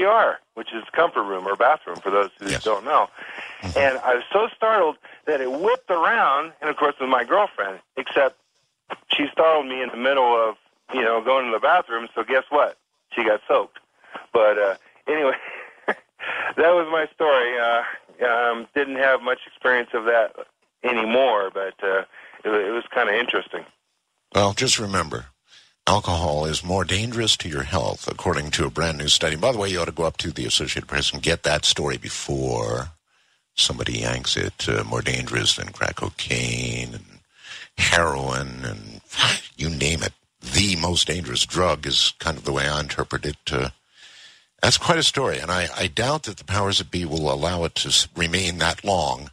CR, which is comfort room or bathroom for those who don't know. Mm-hmm. And I was so startled that it whipped around, and of course it was my girlfriend, except she startled me in the middle of, going to the bathroom, so guess what? She got soaked. But anyway, that was my story. Didn't have much experience of that anymore, but it was kind of interesting. Well, just remember, alcohol is more dangerous to your health, according to a brand new study. By the way, you ought to go up to the Associated Press and get that story before somebody yanks it. More dangerous than crack cocaine and heroin and you name it. The most dangerous drug is kind of the way I interpret it. That's quite a story, and I doubt that the powers that be will allow it to remain that long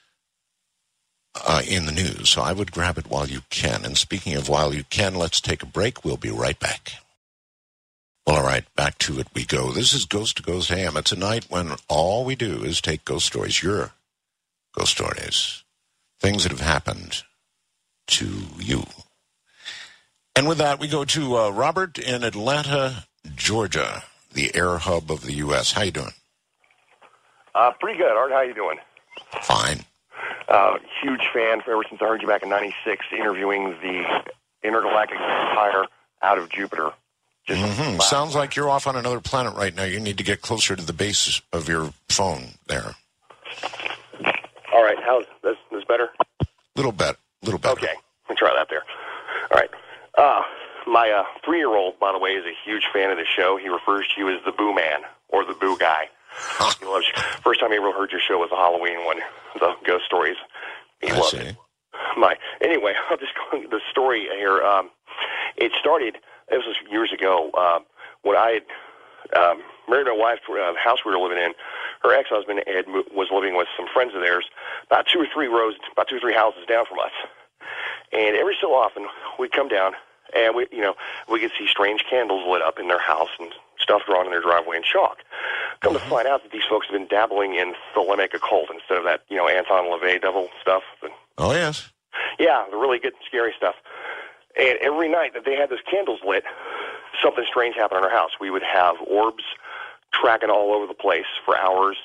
in the news. So I would grab it while you can. And speaking of while you can, let's take a break. We'll be right back. Well, all right, back to it we go. This is Ghost to Ghost AM. It's a night when all we do is take ghost stories, your ghost stories, things that have happened to you. And with that, we go to Robert in Atlanta, Georgia, the air hub of the U.S. How you doing? Pretty good, Art. How you doing? Fine. Huge fan ever since I heard you back in '96 interviewing the intergalactic vampire out of Jupiter. Sounds like you're off on another planet right now. You need to get closer to the base of your phone there. All right. How's this better? Little better. Okay. Let me try that there. All right. My 3-year-old, by the way, is a huge fan of the show. He refers to you as the Boo Man or the Boo Guy. He loves you. First time he ever heard your show was the Halloween one, the ghost stories. He loved it. Anyway, I'll just go the story here. It started, this was years ago, when I had married my wife to the house we were living in. Her ex-husband was living with some friends of theirs about two or three houses down from us. And every so often, we'd come down, and we could see strange candles lit up in their house and stuff drawn in their driveway in chalk. Come to find out that these folks have been dabbling in Thelemic occult instead of that, Anton LaVey devil stuff. Oh, yes. Yeah, the really good, scary stuff. And every night that they had those candles lit, something strange happened in our house. We would have orbs tracking all over the place for hours,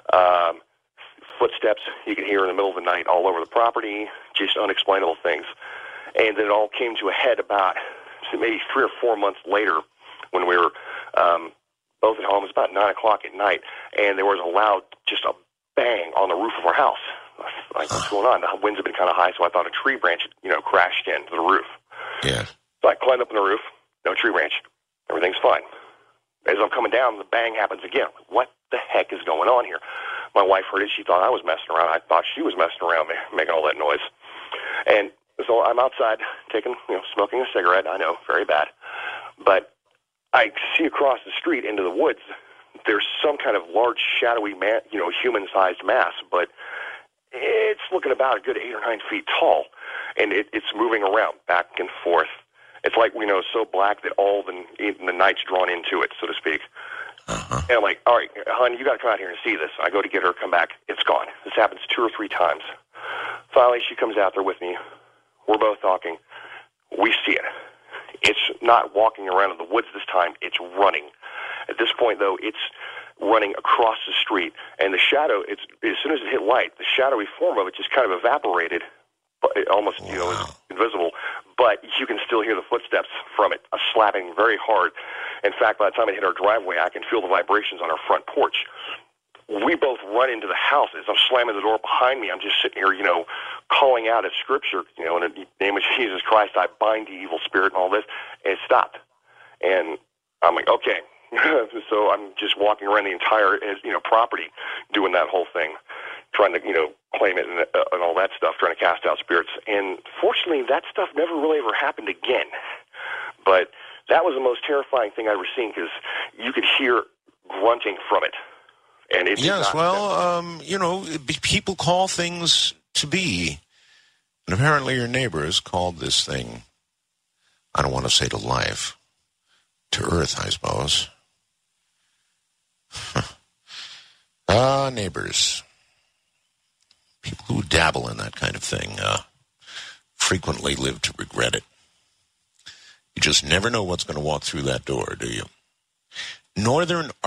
footsteps you could hear in the middle of the night all over the property, just unexplainable things. And then it all came to a head about maybe 3 or 4 months later when we were both at home. It was about 9 o'clock at night, and there was just a bang on the roof of our house. Like, what's going on? The winds have been kind of high, so I thought a tree branch had, crashed into the roof. Yeah. So I climbed up on the roof, no tree branch. Everything's fine. As I'm coming down, the bang happens again. What the heck is going on here? My wife heard it. She thought I was messing around. I thought she was messing around, making all that noise. And so I'm outside smoking a cigarette. I know, very bad. But I see across the street into the woods, there's some kind of large, shadowy, human-sized mass, but it's looking about a good 8 or 9 feet tall, and it's moving around back and forth. It's like, so black that all the night's drawn into it, so to speak. Uh-huh. And I'm like, all right, hon, you got to come out here and see this. I go to get her, come back, it's gone. This happens 2 or 3 times. Finally, she comes out there with me. We're both talking. We see it. It's not walking around in the woods this time. It's running. At this point, though, it's running across the street. And the shadow, as soon as it hit light, the shadowy form of it just kind of evaporated, almost, invisible. But you can still hear the footsteps from it, slapping very hard. In fact, by the time it hit our driveway, I can feel the vibrations on our front porch. We both run into the house. As I'm slamming the door behind me, I'm just sitting here, calling out at Scripture, in the name of Jesus Christ, I bind the evil spirit and all this. And it stopped. And I'm like, okay. So I'm just walking around the entire, property doing that whole thing, trying to, claim it and all that stuff, trying to cast out spirits. And fortunately, that stuff never really ever happened again. But that was the most terrifying thing I'd ever seen because you could hear grunting from it. And it people call things to be. And apparently your neighbors called this thing, I don't want to say to life, to earth, I suppose. Neighbors. People who dabble in that kind of thing frequently live to regret it. You just never know what's going to walk through that door, do you? Northern